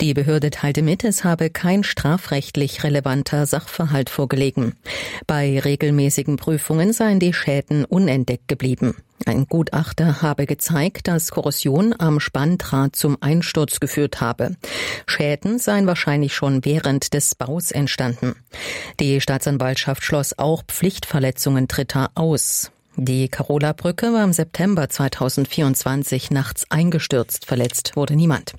Die Behörde teilte mit, es habe kein strafrechtlich relevanter Sachverhalt vorgelegen. Bei regelmäßigen Prüfungen seien die Schäden unentdeckt geblieben. Ein Gutachter habe gezeigt, dass Korrosion am Spanndraht zum Einsturz geführt habe. Schäden seien wahrscheinlich schon während des Baus entstanden. Die Staatsanwaltschaft schloss auch Pflichtverletzungen Dritter aus. Die Karola-Brücke war im September 2024 nachts eingestürzt. Verletzt wurde niemand.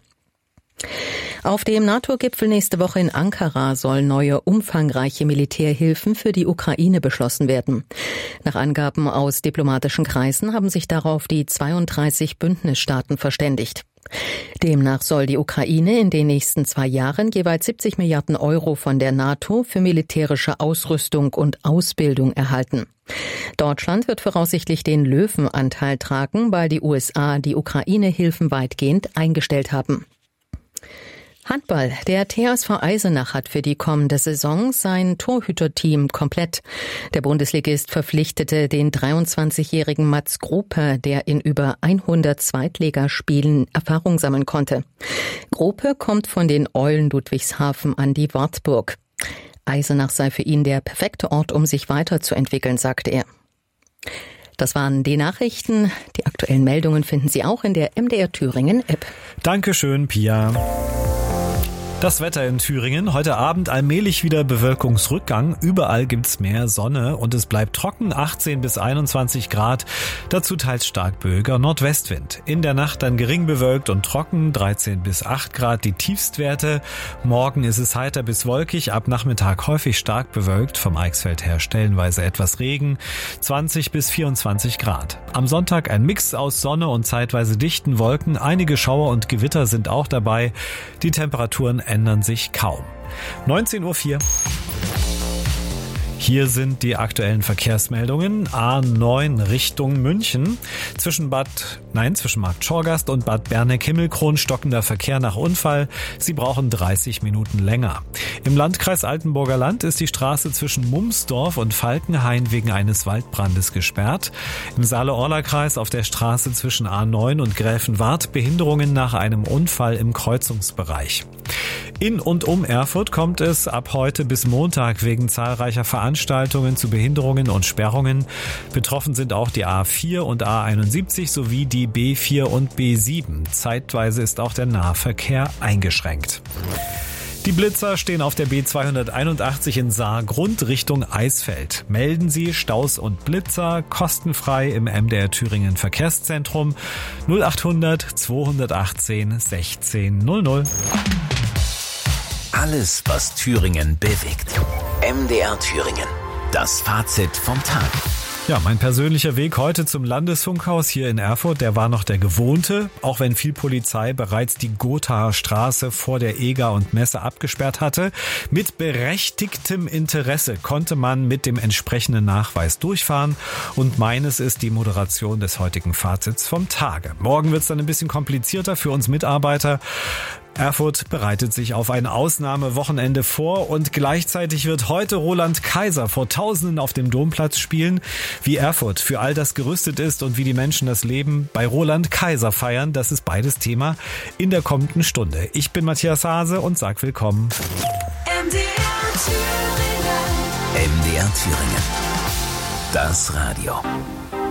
Auf dem NATO-Gipfel nächste Woche in Ankara sollen neue umfangreiche Militärhilfen für die Ukraine beschlossen werden. Nach Angaben aus diplomatischen Kreisen haben sich darauf die 32 Bündnisstaaten verständigt. Demnach soll die Ukraine in den nächsten 2 Jahren jeweils 70 Milliarden Euro von der NATO für militärische Ausrüstung und Ausbildung erhalten. Deutschland wird voraussichtlich den Löwenanteil tragen, weil die USA die Ukraine-Hilfen weitgehend eingestellt haben. Handball. Der TSV Eisenach hat für die kommende Saison sein Torhüterteam komplett. Der Bundesligist verpflichtete den 23-jährigen Mats Grope, der in über 100 Zweitligaspielen Erfahrung sammeln konnte. Grope kommt von den Eulen Ludwigshafen an die Wartburg. Eisenach sei für ihn der perfekte Ort, um sich weiterzuentwickeln, sagte er. Das waren die Nachrichten. Die aktuellen Meldungen finden Sie auch in der MDR Thüringen App. Dankeschön, Pia. Das Wetter in Thüringen. Heute Abend allmählich wieder Bewölkungsrückgang. Überall gibt's mehr Sonne und es bleibt trocken, 18 bis 21 Grad. Dazu teils stark böiger Nordwestwind. In der Nacht dann gering bewölkt und trocken, 13 bis 8 Grad die Tiefstwerte. Morgen ist es heiter bis wolkig, ab Nachmittag häufig stark bewölkt. Vom Eichsfeld her stellenweise etwas Regen, 20 bis 24 Grad. Am Sonntag ein Mix aus Sonne und zeitweise dichten Wolken. Einige Schauer und Gewitter sind auch dabei. Die Temperaturen ändern sich kaum. 19:04 Uhr. Hier sind die aktuellen Verkehrsmeldungen. A9 Richtung München. Zwischen Markt Schorgast und Bad Berneck-Himmelkron stockender Verkehr nach Unfall. Sie brauchen 30 Minuten länger. Im Landkreis Altenburger Land ist die Straße zwischen Mumsdorf und Falkenhain wegen eines Waldbrandes gesperrt. Im Saale-Orla-Kreis auf der Straße zwischen A9 und Gräfenwart Behinderungen nach einem Unfall im Kreuzungsbereich. In und um Erfurt kommt es ab heute bis Montag wegen zahlreicher Veranstaltungen zu Behinderungen und Sperrungen. Betroffen sind auch die A4 und A71 sowie die B4 und B7. Zeitweise ist auch der Nahverkehr eingeschränkt. Die Blitzer stehen auf der B281 in Saargrund Richtung Eisfeld. Melden Sie Staus und Blitzer kostenfrei im MDR Thüringen Verkehrszentrum 0800 218 1600. Alles, was Thüringen bewegt. MDR Thüringen. Das Fazit vom Tag. Ja, mein persönlicher Weg heute zum Landesfunkhaus hier in Erfurt, der war noch der gewohnte, auch wenn viel Polizei bereits die Gothaer Straße vor der EGA und Messe abgesperrt hatte. Mit berechtigtem Interesse konnte man mit dem entsprechenden Nachweis durchfahren und meines ist die Moderation des heutigen Fazits vom Tage. Morgen wird's dann ein bisschen komplizierter für uns Mitarbeiter. Erfurt bereitet sich auf ein Ausnahmewochenende vor und gleichzeitig wird heute Roland Kaiser vor Tausenden auf dem Domplatz spielen. Wie Erfurt für all das gerüstet ist und wie die Menschen das Leben bei Roland Kaiser feiern, das ist beides Thema in der kommenden Stunde. Ich bin Matthias Hase und sag willkommen. MDR Thüringen. Das Radio.